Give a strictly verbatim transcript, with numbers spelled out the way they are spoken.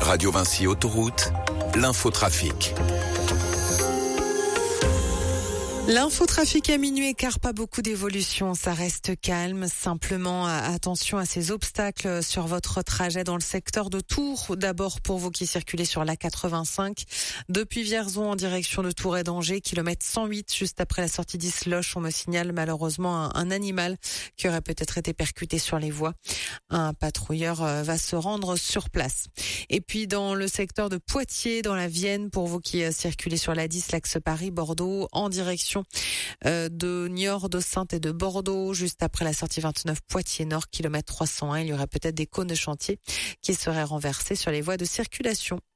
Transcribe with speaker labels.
Speaker 1: Radio Vinci Autoroute, l'infotrafic.
Speaker 2: L'infotrafic à minuit, car pas beaucoup d'évolution, ça reste calme. Simplement, attention à ces obstacles sur votre trajet dans le secteur de Tours. D'abord pour vous qui circulez sur l'A quatre-vingt-cinq, depuis Vierzon en direction de Tours et d'Angers, kilomètre cent huit, juste après la sortie d'Isloche. On me signale malheureusement un, un animal qui aurait peut-être été percuté sur les voies. Un patrouilleur va se rendre sur place. Et puis dans le secteur de Poitiers, dans la Vienne, pour vous qui circulez sur l'A dix, l'axe Paris-Bordeaux, en direction de Niort, de Saintes et de Bordeaux, juste après la sortie vingt-neuf Poitiers-Nord, kilomètre trois cent un. Il y aurait peut-être des cônes de chantier qui seraient renversés sur les voies de circulation.